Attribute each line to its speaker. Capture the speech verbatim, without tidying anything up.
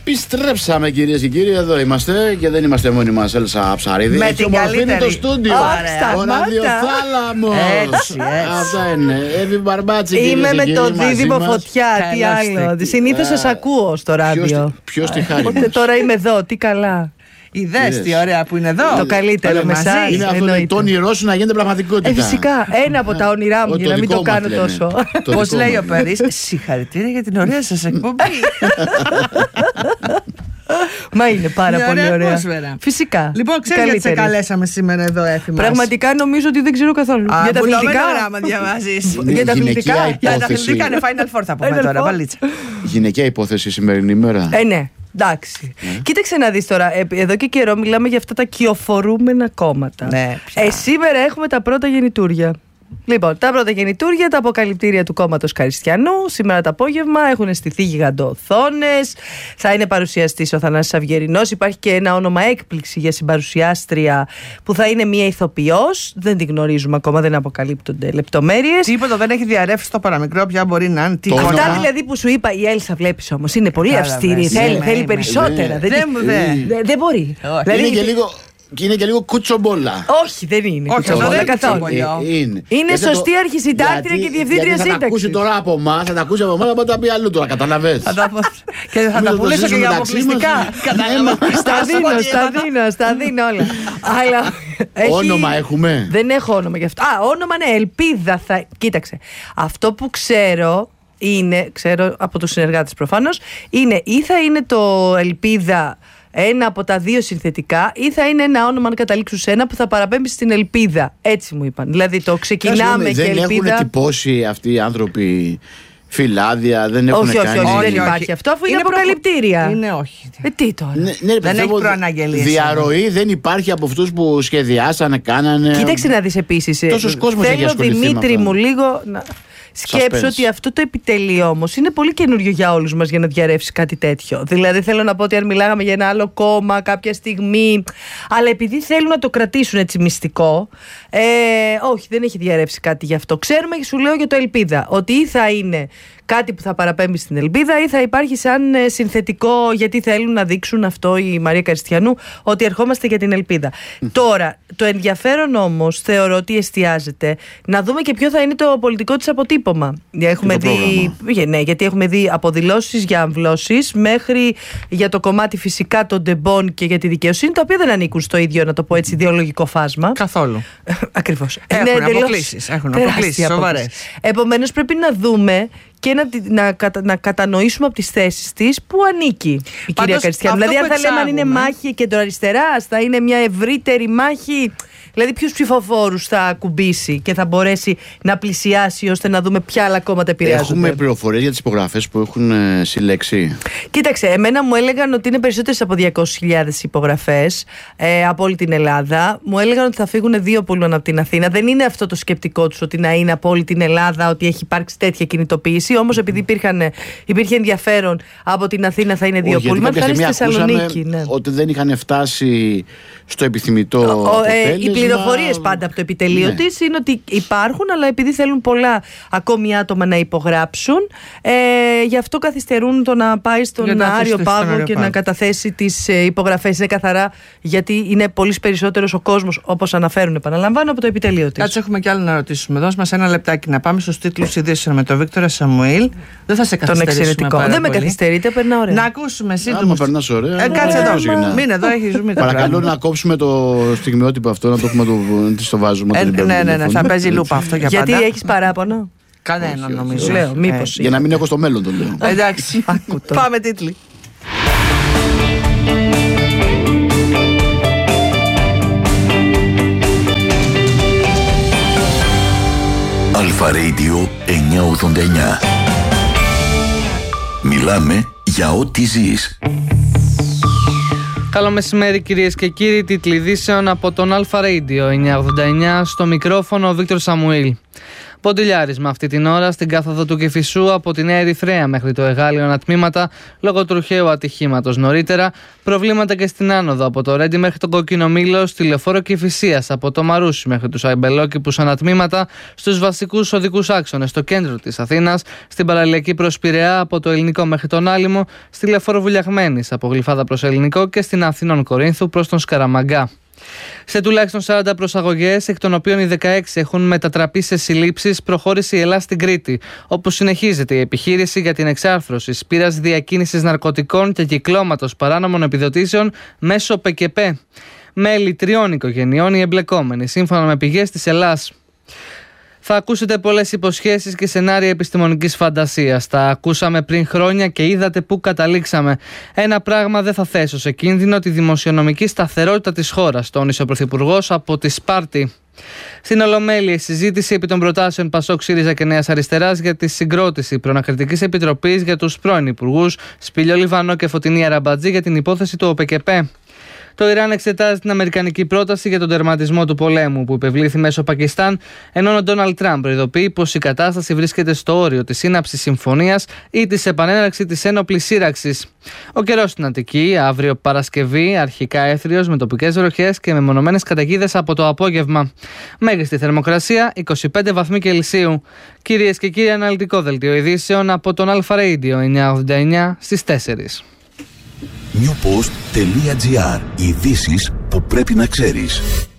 Speaker 1: Επιστρέψαμε, κυρίες και κύριοι, εδώ είμαστε και δεν είμαστε μόνοι μας, Έλσα Ψαρίδη.
Speaker 2: Με την καλύτερη.
Speaker 1: Το στούντιο. Ο ραδιοθάλαμος.
Speaker 2: Έτσι, έτσι.
Speaker 1: Αυτά είναι. Εύη Μπαρμπάτση.
Speaker 2: Είμαι με το δίδυμο Φωτιά. Τι άλλο. Συνήθως σας ακούω στο ράδιο.
Speaker 1: Ποιος τη χάρη.
Speaker 2: Οπότε τώρα είμαι εδώ. Τι καλά.
Speaker 3: Ιδέες, τι ωραία που είναι εδώ.
Speaker 2: Το καλύτερο με εσάς.
Speaker 1: Είναι αυτό το όνειρό σου να γίνεται πραγματικότητα.
Speaker 2: Ε, φυσικά. Ένα από τα όνειρά μου για να μην το κάνω τόσο.
Speaker 3: Πώς λέει ο Περής, συγχαρητήρια για την ωραία σας εκπομπή.
Speaker 2: Μα είναι πάρα
Speaker 3: μια
Speaker 2: πολύ
Speaker 3: ωραία
Speaker 2: ωραία.
Speaker 3: ατμόσφαιρα.
Speaker 2: Φυσικά.
Speaker 3: Λοιπόν, ξέρεις γιατί σε καλέσαμε σήμερα εδώ, Έφη μας?
Speaker 2: Πραγματικά νομίζω ότι δεν ξέρω καθόλου.
Speaker 3: Α,
Speaker 2: για τα αθλητικά.
Speaker 3: γράμμα διαβάζεις.
Speaker 2: Για τα αθλητικά.
Speaker 3: Για τα αθλητικά είναι Final Four, θα πούμε τώρα, βαλίτσα.
Speaker 1: Γυναικεία υπόθεση σημερινή ημέρα.
Speaker 2: Ε, ναι. Εντάξει. Mm. Κοίταξε να δεις τώρα, εδώ και καιρό μιλάμε για αυτά τα κυοφορούμενα κόμματα.
Speaker 3: Ναι,
Speaker 2: ε, σήμερα έχουμε τα πρώτα γεννητούρια. Λοιπόν, τα πρώτα γεννητούρια, τα αποκαλυπτήρια του κόμματος Καριστιανού. Σήμερα το απόγευμα έχουν στηθεί γιγαντοοθόνες. Θα είναι παρουσιαστής ο Θανάσης Αυγερινός. Υπάρχει και ένα όνομα έκπληξη για συμπαρουσιάστρια που θα είναι μία ηθοποιός. Δεν την γνωρίζουμε ακόμα, δεν αποκαλύπτονται λεπτομέρειες.
Speaker 3: Τίποτα δεν έχει διαρρεύσει στο παραμικρό, ποια μπορεί να είναι.
Speaker 2: Αυτά όνομα... δηλαδή που σου είπα, η Έλσα βλέπεις όμως, είναι πολύ Άρα, αυστηρή. Θέλει, είμαι, θέλει είμαι, περισσότερα.
Speaker 3: Είμαι.
Speaker 2: Δεν,
Speaker 3: δεν,
Speaker 2: δεν, δεν, δεν μπορεί.
Speaker 1: Δηλαδή, είναι και λίγο. Και είναι και λίγο κουτσομπόλα.
Speaker 2: Όχι, δεν είναι.
Speaker 3: Όχι, αυτό δεν καθόλου.
Speaker 1: Ε, είναι
Speaker 2: είναι σωστή το... αρχισυντάκτρια και διευθύντρια σύνταξη.
Speaker 1: Θα τα ακούσει τώρα από εμάς, θα τα ακούσει από εμάς, θα τα πει αλλού τώρα, καταλαβες.
Speaker 3: Και θα τα πουλήσω και για αποκλειστικά.
Speaker 2: Στα δίνω, στα δίνω, στα δίνω όλα.
Speaker 1: Όνομα έχουμε?
Speaker 2: Δεν έχω όνομα γι' αυτό. Α, όνομα ναι, ελπίδα θα. Κοίταξε. Αυτό που ξέρω είναι, ξέρω από τους συνεργάτες προφανώς, είναι ή θα είναι το ελπίδα ένα από τα δύο συνθετικά, ή θα είναι ένα όνομα, αν καταλήξουν σε ένα, που θα παραπέμπει στην ελπίδα. Έτσι μου είπαν. Δηλαδή το ξεκινάμε και
Speaker 1: δεν
Speaker 2: ελπίδα.
Speaker 1: Δεν έχουν τυπώσει αυτοί οι άνθρωποι φυλάδια, δεν έχουν
Speaker 2: όχι,
Speaker 1: κάνει.
Speaker 2: Όχι, όχι,
Speaker 1: όχι,
Speaker 2: δεν υπάρχει αυτό, αφού είναι, είναι αποκαλυπτήρια.
Speaker 3: Προ... Είναι όχι.
Speaker 2: Ε, τι τώρα.
Speaker 1: Ναι, ναι,
Speaker 3: δεν έχει προαναγγελίες.
Speaker 1: Διαρροή δεν υπάρχει από αυτούς που σχεδιάσανε, κάνανε.
Speaker 2: Κοίταξε να δεις επίσης.
Speaker 1: Τόσος κόσμος έχει ασχοληθεί.
Speaker 2: Θέλω, Δημήτρη μου, λίγο να σκέψω ότι αυτό το επιτελείο όμως είναι πολύ καινούριο για όλους μας για να διαρρεύσει κάτι τέτοιο. Δηλαδή θέλω να πω ότι αν μιλάγαμε για ένα άλλο κόμμα κάποια στιγμή, αλλά επειδή θέλουν να το κρατήσουν έτσι μυστικό, ε, όχι, δεν έχει διαρρεύσει κάτι γι' αυτό. Ξέρουμε, σου λέω για το Ελπίδα, ότι ή θα είναι κάτι που θα παραπέμπει στην ελπίδα ή θα υπάρχει σαν συνθετικό, γιατί θέλουν να δείξουν αυτό η Μαρία Καριστιανού, ότι ερχόμαστε για την ελπίδα. Mm. Τώρα, το ενδιαφέρον όμως θεωρώ ότι εστιάζεται να δούμε και ποιο θα είναι το πολιτικό της αποτύπωμα. Έχουμε
Speaker 1: το
Speaker 2: δει, ναι, γιατί έχουμε δει από δηλώσεις για αμβλώσεις μέχρι για το κομμάτι φυσικά των ντεμπών και για τη δικαιοσύνη, τα οποία δεν ανήκουν στο ίδιο, να το πω έτσι, ιδεολογικό φάσμα.
Speaker 3: Καθόλου.
Speaker 2: Ακριβώς.
Speaker 3: Έχουν αποκλήσεις. Έχουν αποκλήσεις σοβαρές.
Speaker 2: Επομένως πρέπει να δούμε και να, να, κατα, να κατανοήσουμε από τις θέσεις της που ανήκει η Πάντως, κυρία Καριστιανού. Δηλαδή, αν θα λέμε αν είναι μάχη κεντροαριστεράς, θα είναι μια ευρύτερη μάχη. Δηλαδή, ποιους ψηφοφόρους θα ακουμπήσει και θα μπορέσει να πλησιάσει ώστε να δούμε ποια άλλα κόμματα επηρεάζονται.
Speaker 1: Έχουμε πληροφορίες για τις υπογραφές που έχουν ε, συλλέξει.
Speaker 2: Κοίταξε, εμένα μου έλεγαν ότι είναι περισσότερες από διακόσιες χιλιάδες υπογραφές ε, από όλη την Ελλάδα. Μου έλεγαν ότι θα φύγουν δύο πουλών από την Αθήνα. Δεν είναι αυτό το σκεπτικό τους ότι να είναι από όλη την Ελλάδα, ότι έχει υπάρξει τέτοια κινητοποίηση. Όμως, επειδή υπήρχαν, υπήρχε ενδιαφέρον από την Αθήνα, θα είναι δύο πουλμαν. Θα είναι στη Θεσσαλονίκη. Ναι.
Speaker 1: Ότι δεν είχαν φτάσει στο επιθυμητό ο, αποτέλεσμα.
Speaker 2: Ε, οι πληροφορίες πάντα από το επιτελείο ναι. της είναι ότι υπάρχουν, αλλά επειδή θέλουν πολλά ακόμη άτομα να υπογράψουν, ε, γι' αυτό καθυστερούν το να πάει στον Άριο Πάγο και να καταθέσει τις ε, υπογραφές. Είναι καθαρά γιατί είναι πολύ περισσότερος ο κόσμος, όπως αναφέρουν, επαναλαμβάνω, από το επιτελείο της.
Speaker 3: Κάτσε, έχουμε κι άλλο να ρωτήσουμε. Δώσ' μας ένα λεπτάκι να πάμε στους τίτλους ειδήσεων με τον Βίκτορα Σαμουήλ. Δεν θα σε καθυστερήσουμε. Πάρα
Speaker 2: δεν
Speaker 3: πολύ.
Speaker 2: με καθυστερείτε, περνά ωραία.
Speaker 3: Να ακούσουμε σύντομα.
Speaker 1: Άμα περνάς ωραία.
Speaker 3: Ε, κάτσε εδώ. Μείνε εδώ, έχεις ζουμί.
Speaker 1: Παρακαλώ να κόψουμε το στιγμιότυπο αυτό, να το έχουμε το βάζουμε.
Speaker 3: Ε, ναι, ναι, ναι, θα παίζει λούπα αυτό για πάντα.
Speaker 2: Γιατί έχεις παράπονο?
Speaker 3: Κανένα νομίζω.
Speaker 2: Λέω, μήπως.
Speaker 1: Ε, για να μην έχω στο μέλλον το λέω.
Speaker 3: Εντάξει. Πάμε τίτλοι.
Speaker 4: Αλφα Radio εννιακόσια ογδόντα εννιά. Μιλάμε για ό,τι ζεις.
Speaker 5: Καλό μεσημέρι κυρίες και κύριοι, τίτλοι ειδήσεων από τον Αλφα Radio εννιακόσια ογδόντα εννιά, στο μικρόφωνο ο Βίκτορ Σαμουήλ. Ποντιλιάρισμα αυτή την ώρα στην κάθοδο του Κηφισού από τη Νέα Ερυθρέα μέχρι το Εγάλιο ανατμήματα λόγω τροχαίου ατυχήματος νωρίτερα. Προβλήματα και στην άνοδο από το Ρέντι μέχρι τον Κόκκινο Μήλο, στη λεωφόρο Κηφισίας από το Μαρούσι μέχρι τους Αϊμπελόκηπους ανατμήματα, στους βασικούς οδικούς άξονες στο κέντρο της Αθήνας, στην παραλιακή προς Πειραιά από το Ελληνικό μέχρι τον Άλυμο, στη λεωφόρο Βουλιαγμένης από Γλυφάδα προς Ελληνικό και στην Αθήνων Κορίνθου προς τον Σκαραμαγκά. Σε τουλάχιστον σαράντα προσαγωγές, εκ των οποίων οι δεκαέξι έχουν μετατραπεί σε συλλήψεις, προχώρησε η Ελλάδα στην Κρήτη, όπου συνεχίζεται η επιχείρηση για την εξάρθρωση σπήρας διακίνησης ναρκωτικών και κυκλώματος παράνομων επιδοτήσεων μέσω ΠΚΠ. Μέλη τριών οικογενειών οι εμπλεκόμενοι, σύμφωνα με πηγές της Ελλάς. Θα ακούσετε πολλές υποσχέσεις και σενάρια επιστημονικής φαντασίας. Τα ακούσαμε πριν χρόνια και είδατε πού καταλήξαμε. Ένα πράγμα δεν θα θέσω σε κίνδυνο: τη δημοσιονομική σταθερότητα της χώρας, τόνισε ο Πρωθυπουργός από τη Σπάρτη. Στην Ολομέλεια, η συζήτηση επί των προτάσεων Πασόκ, ΣΥΡΙΖΑ και Νέας Αριστεράς για τη συγκρότηση προανακριτικής επιτροπής για τους πρώην υπουργούς Σπήλιο Λιβανό και Φωτεινή Αραμπατζή για την υπόθεση του ΟΠΚΠ. Το Ιράν εξετάζει την αμερικανική πρόταση για τον τερματισμό του πολέμου που υπευλήθη μέσω Πακιστάν, ενώ ο Ντόναλντ Τραμπ προειδοποιεί πως η κατάσταση βρίσκεται στο όριο της σύναψης συμφωνίας ή της επανέναρξης της ένοπλης σύραξης. Ο καιρός στην Αττική, αύριο Παρασκευή, αρχικά έθριος με τοπικές βροχές και μεμονωμένες καταιγίδες από το απόγευμα. Μέγιστη θερμοκρασία είκοσι πέντε βαθμοί Κελσίου. Κυρίες και κύριοι, αναλυτικό δελτίο ειδήσεων από τον Αλφα Radio εννιακόσια ογδόντα εννιά στις τέσσερις.
Speaker 4: newpost.gr. Ειδήσεις που πρέπει να ξέρεις.